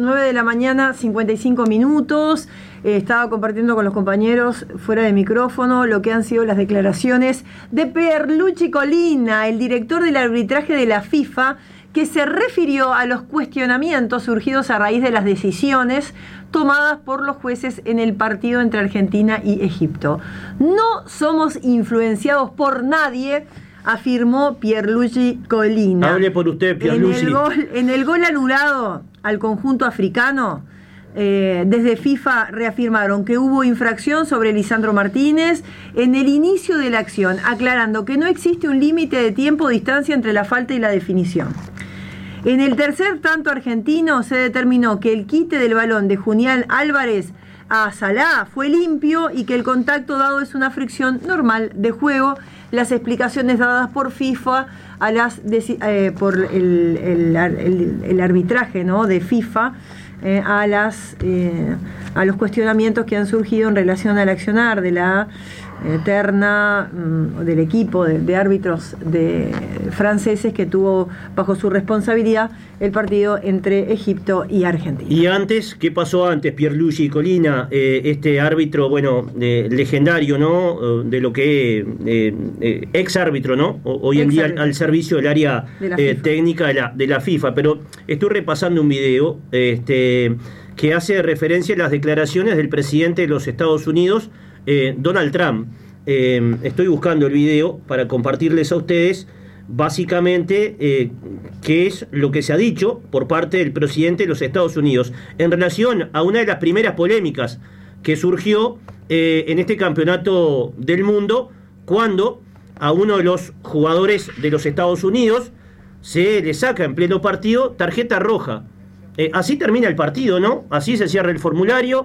9 de la mañana, 55 minutos. Estaba compartiendo con los compañeros fuera de micrófono lo que han sido las declaraciones de Pierluigi Collina, el director del arbitraje de la FIFA, que se refirió a los cuestionamientos surgidos a raíz de las decisiones tomadas por los jueces en el partido entre Argentina y Egipto. No somos influenciados por nadie, afirmó Pierluigi Collina. Hable por usted, Pierluigi. En el gol anulado al conjunto africano, desde FIFA reafirmaron que hubo infracción sobre Lisandro Martínez en el inicio de la acción, aclarando que no existe un límite de tiempo o distancia entre la falta y la definición. En el tercer tanto argentino se determinó que el quite del balón de Julián Álvarez a Salah fue limpio y que el contacto dado es una fricción normal de juego. Las explicaciones dadas por FIFA por el arbitraje, ¿no?, de FIFA a los cuestionamientos que han surgido en relación al accionar de la terna del equipo de árbitros franceses que tuvo bajo su responsabilidad el partido entre Egipto y Argentina. Y antes, ¿qué pasó antes? Pierluigi Collina, este árbitro, legendario, ¿no? De lo que ex árbitro, ¿no? Hoy en día al servicio del área técnica de la FIFA. Pero estoy repasando un video que hace referencia a las declaraciones del presidente de los Estados Unidos, Donald Trump. Estoy buscando el video para compartirles a ustedes básicamente qué es lo que se ha dicho por parte del presidente de los Estados Unidos en relación a una de las primeras polémicas que surgió en este campeonato del mundo, cuando a uno de los jugadores de los Estados Unidos se le saca en pleno partido tarjeta roja. Así termina el partido, ¿no? Así se cierra el formulario,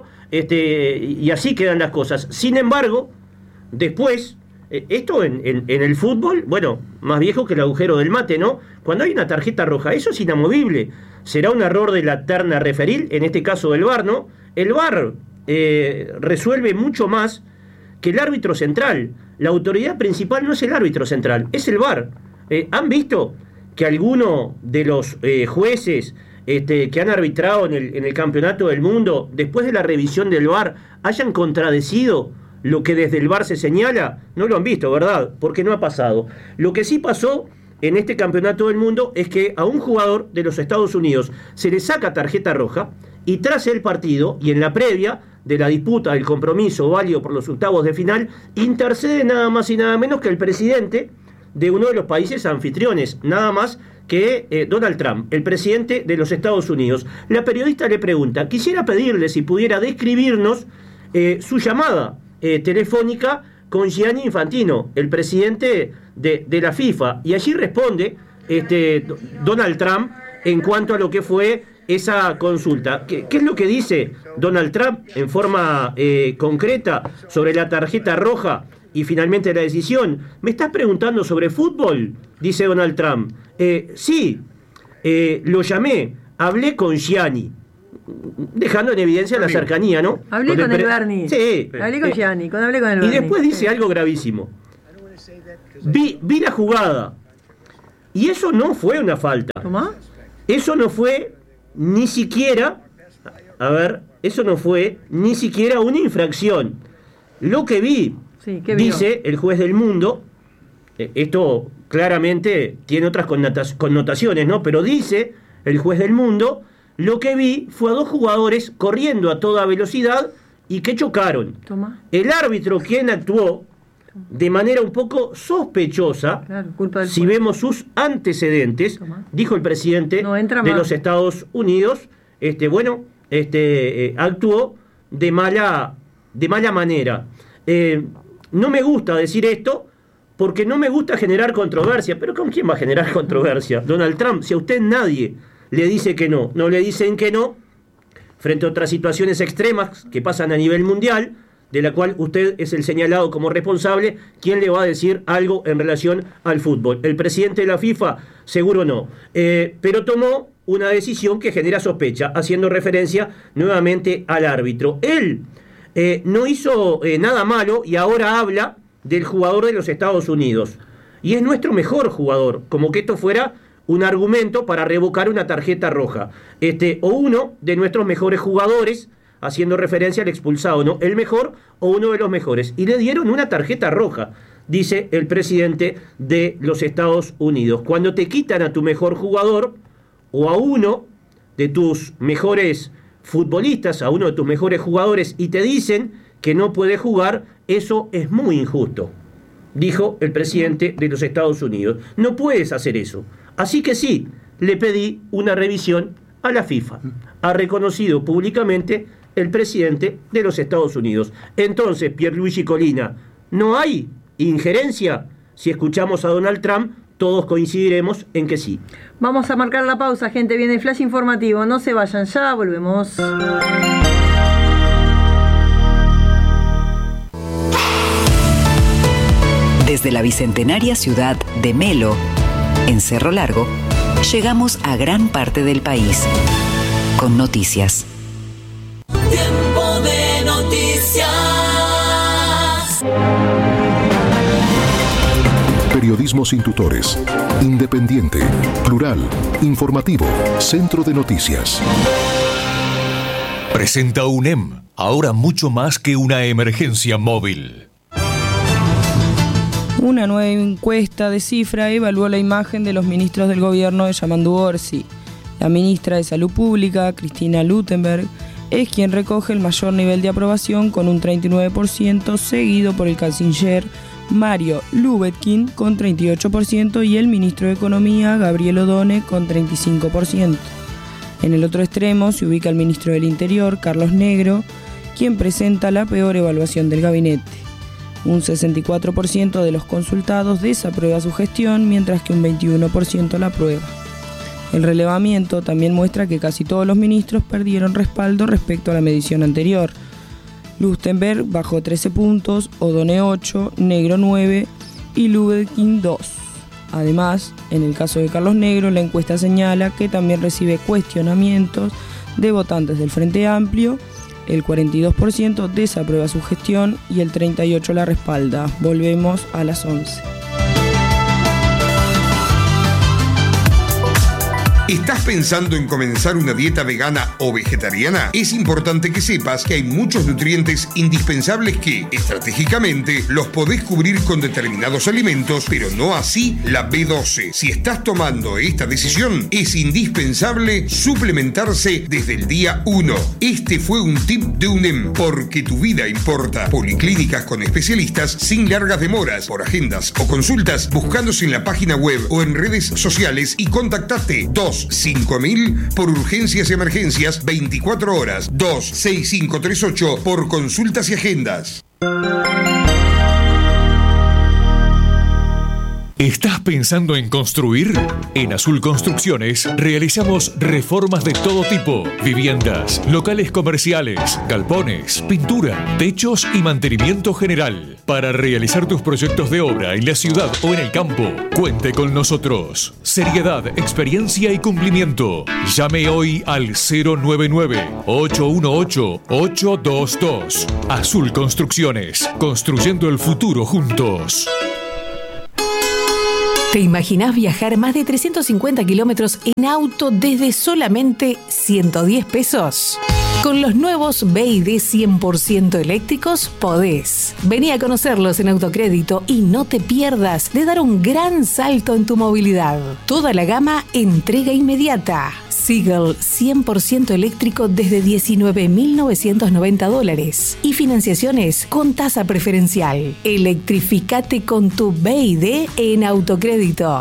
y así quedan las cosas. Sin embargo, después, esto en el fútbol, más viejo que el agujero del mate, ¿no? Cuando hay una tarjeta roja, eso es inamovible. Será un error de la terna referil, en este caso del VAR, ¿no? El VAR resuelve mucho más que el árbitro central. La autoridad principal no es el árbitro central, es el VAR. ¿Han visto que alguno de los jueces que han arbitrado en el campeonato del mundo, después de la revisión del VAR, hayan contradecido lo que desde el VAR se señala? No lo han visto, ¿verdad? Porque no ha pasado. Lo que sí pasó en este campeonato del mundo es que a un jugador de los Estados Unidos se le saca tarjeta roja, y tras el partido y en la previa de la disputa del compromiso válido por los octavos de final, intercede nada más y nada menos que el presidente de uno de los países anfitriones, nada más que Donald Trump, el presidente de los Estados Unidos. La periodista le pregunta: quisiera pedirle si pudiera describirnos su llamada telefónica con Gianni Infantino, el presidente de la FIFA. Y allí responde Donald Trump en cuanto a lo que fue esa consulta. ¿Qué es lo que dice Donald Trump en forma concreta sobre la tarjeta roja y finalmente la decisión? ¿Me estás preguntando sobre fútbol?, dice Donald Trump. Sí, lo llamé, hablé con Gianni, dejando en evidencia la cercanía, ¿no? Hablé con el Bernie. Sí. Hablé con Gianni, hablé con el Bernie. Y después dice algo gravísimo. Vi la jugada, y eso no fue una falta. ¿Cómo? Eso no fue ni siquiera, eso no fue ni siquiera una infracción. Lo que vi, dice el juez del mundo, esto claramente tiene otras connotaciones, ¿no? Pero dice el juez del mundo: lo que vi fue a dos jugadores corriendo a toda velocidad y que chocaron. Toma. El árbitro, quien actuó de manera un poco sospechosa, si vemos sus antecedentes, dijo el presidente de los Estados Unidos, actuó de mala manera. No me gusta decir esto, porque no me gusta generar controversia. ¿Pero con quién va a generar controversia? Donald Trump. Si a usted nadie le dice que no le dicen que no, frente a otras situaciones extremas que pasan a nivel mundial, de la cual usted es el señalado como responsable, ¿quién le va a decir algo en relación al fútbol? ¿El presidente de la FIFA? Seguro no. Pero tomó una decisión que genera sospecha, haciendo referencia nuevamente al árbitro. Él no hizo nada malo, y ahora habla del jugador de los Estados Unidos. Y es nuestro mejor jugador, como que esto fuera un argumento para revocar una tarjeta roja. O uno de nuestros mejores jugadores, haciendo referencia al expulsado, ¿no? El mejor o uno de los mejores. Y le dieron una tarjeta roja, dice el presidente de los Estados Unidos. Cuando te quitan a tu mejor jugador o a uno de tus mejores futbolistas, a uno de tus mejores jugadores, y te dicen que no puede jugar, eso es muy injusto, dijo el presidente de los Estados Unidos. No puedes hacer eso. Así que sí, le pedí una revisión a la FIFA. Ha reconocido públicamente el presidente de los Estados Unidos. Entonces, Pierluigi Colina, ¿no hay injerencia? Si escuchamos a Donald Trump, todos coincidiremos en que sí. Vamos a marcar la pausa, gente. Viene el flash informativo. No se vayan, ya volvemos. Desde la bicentenaria ciudad de Melo, en Cerro Largo, llegamos a gran parte del país con noticias. Tiempo de noticias. Periodismo sin tutores, independiente, plural, informativo, Centro de Noticias. Presenta UNEM, ahora mucho más que una emergencia móvil. Una nueva encuesta de Cifra evaluó la imagen de los ministros del gobierno de Yamandu Orsi. La ministra de Salud Pública, Cristina Luttenberg, es quien recoge el mayor nivel de aprobación con un 39%, seguido por el canciller Mario Lubetkin con 38% y el ministro de Economía, Gabriel Odone, con 35%. En el otro extremo se ubica el ministro del Interior, Carlos Negro, quien presenta la peor evaluación del gabinete. Un 64% de los consultados desaprueba su gestión, mientras que un 21% la aprueba. El relevamiento también muestra que casi todos los ministros perdieron respaldo respecto a la medición anterior. Luttenberg bajó 13 puntos, Odone 8, Negro 9 y Lubetkin 2. Además, en el caso de Carlos Negro, la encuesta señala que también recibe cuestionamientos de votantes del Frente Amplio. El 42% desaprueba su gestión y el 38% la respalda. Volvemos a las 11. ¿Estás pensando en comenzar una dieta vegana o vegetariana? Es importante que sepas que hay muchos nutrientes indispensables que, estratégicamente, los podés cubrir con determinados alimentos, pero no así la B12. Si estás tomando esta decisión, es indispensable suplementarse desde el día 1. Este fue un tip de UNEM, porque tu vida importa. Policlínicas con especialistas sin largas demoras, por agendas o consultas, buscándose en la página web o en redes sociales y contactate 25000 por urgencias y emergencias 24 horas, 26538 por consultas y agendas. ¿Estás pensando en construir? En Azul Construcciones realizamos reformas de todo tipo: viviendas, locales comerciales, galpones, pintura, techos y mantenimiento general. Para realizar tus proyectos de obra en la ciudad o en el campo, cuente con nosotros. Seriedad, experiencia y cumplimiento. Llame hoy al 099-818-822. Azul Construcciones, construyendo el futuro juntos. ¿Te imaginás viajar más de 350 kilómetros en auto desde solamente 110 pesos? Con los nuevos BYD 100% eléctricos podés. Vení a conocerlos en Autocrédito y no te pierdas de dar un gran salto en tu movilidad. Toda la gama entrega inmediata. Seagull 100% eléctrico desde $19.990 y financiaciones con tasa preferencial. Electrificate con tu BYD en Autocrédito.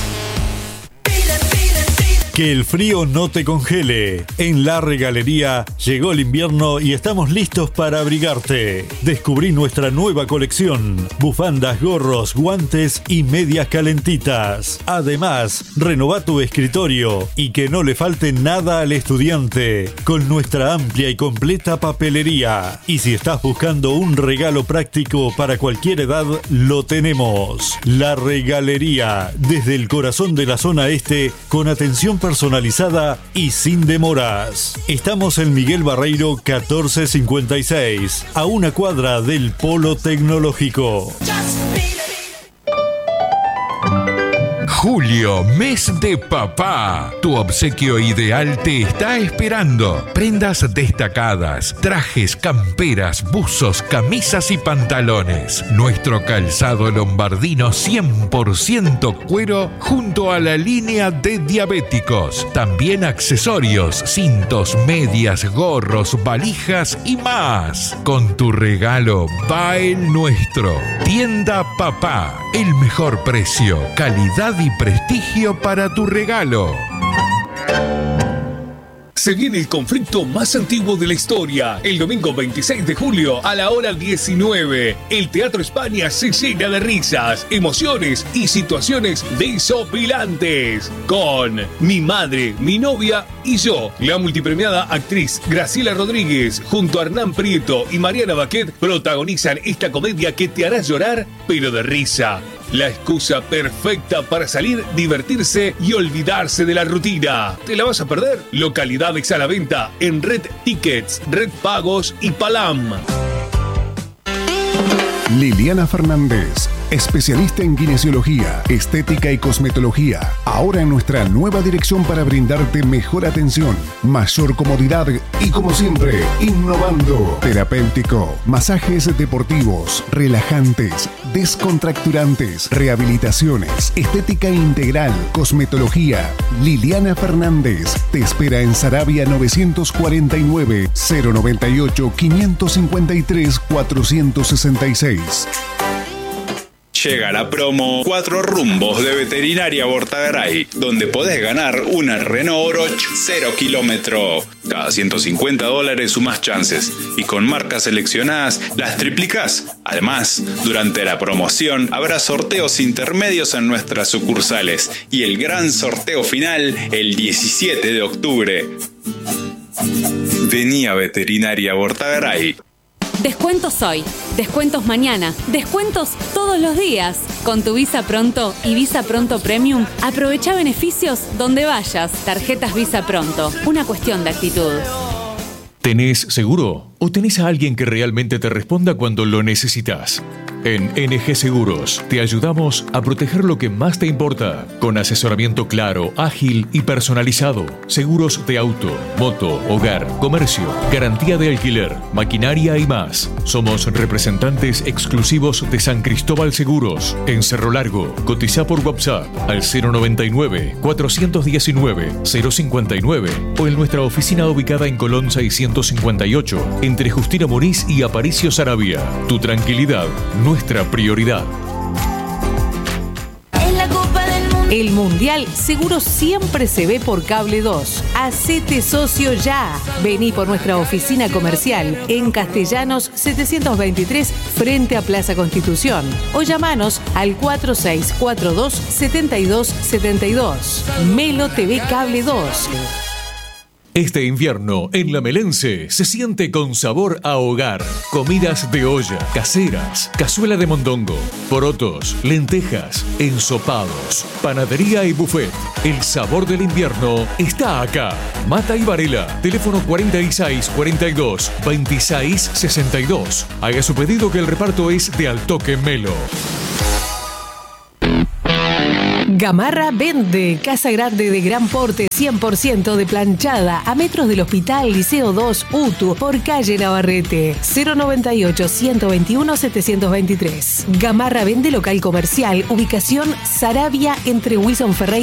Que el frío no te congele. En La Regalería llegó el invierno y estamos listos para abrigarte. Descubrí nuestra nueva colección: bufandas, gorros, guantes y medias calentitas. Además, renová tu escritorio y que no le falte nada al estudiante con nuestra amplia y completa papelería. Y si estás buscando un regalo práctico para cualquier edad, lo tenemos. La Regalería, desde el corazón de la zona este, con atención personalizada y sin demoras. Estamos en Miguel Barreiro 1456, a una cuadra del Polo Tecnológico. Julio, mes de papá. Tu obsequio ideal te está esperando. Prendas destacadas, trajes, camperas, buzos, camisas y pantalones. Nuestro calzado lombardino 100% cuero junto a la línea de diabéticos. También accesorios, cintos, medias, gorros, valijas y más. Con tu regalo va el nuestro. Tienda Papá. El mejor precio, calidad y prestigio para tu regalo. Se viene el conflicto más antiguo de la historia. El domingo 26 de julio a la hora 19. El Teatro España se llena de risas, emociones y situaciones desopilantes. Con Mi Madre, Mi Novia y Yo. La multipremiada actriz Graciela Rodríguez junto a Hernán Prieto y Mariana Baquet protagonizan esta comedia que te hará llorar, pero de risa. La excusa perfecta para salir, divertirse y olvidarse de la rutina. ¿Te la vas a perder? Localidades a la venta en Red Tickets, Red Pagos y Palam. Liliana Fernández, especialista en kinesiología, estética y cosmetología. Ahora en nuestra nueva dirección para brindarte mejor atención, mayor comodidad y, como siempre, innovando. Terapéutico, masajes deportivos, relajantes, descontracturantes, rehabilitaciones, estética integral, cosmetología. Liliana Fernández te espera en Saravia 949 098 553 466. Llega la promo 4 rumbos de Veterinaria Bortagaray, donde podés ganar una Renault Oroch 0 kilómetro. Cada $150 sumás chances y con marcas seleccionadas las triplicás. Además, durante la promoción habrá sorteos intermedios en nuestras sucursales y el gran sorteo final el 17 de octubre. Vení a Veterinaria Bortagaray. Descuentos hoy, descuentos mañana, descuentos todos los días. Con tu Visa Pronto y Visa Pronto Premium, aprovecha beneficios donde vayas. Tarjetas Visa Pronto, una cuestión de actitud. ¿Tenés seguro? ¿O tenés a alguien que realmente te responda cuando lo necesitas? En NG Seguros te ayudamos a proteger lo que más te importa, con asesoramiento claro, ágil y personalizado. Seguros de auto, moto, hogar, comercio, garantía de alquiler, maquinaria y más. Somos representantes exclusivos de San Cristóbal Seguros, en Cerro Largo. Cotiza por WhatsApp al 099-419-059 o en nuestra oficina ubicada en Colón 658, entre Justino Moniz y Aparicio Saravia. Tu tranquilidad, nuestra prioridad. El Mundial seguro siempre se ve por Cable 2. Hacete socio ya. Vení por nuestra oficina comercial en Castellanos 723 frente a Plaza Constitución o llamanos al 4642-7272. Melo TV Cable 2. Este invierno, en La Melense, se siente con sabor a hogar. Comidas de olla, caseras, cazuela de mondongo, porotos, lentejas, ensopados, panadería y buffet. El sabor del invierno está acá. Mata y Varela, teléfono 4642-2662. Haga su pedido que el reparto es de Al Toque Melo. Gamarra vende. Casa grande de gran porte, 100% de planchada, a metros del Hospital Liceo 2 UTU, por calle Navarrete. 098-121-723. Gamarra vende local comercial, ubicación Saravia entre Wilson Ferreira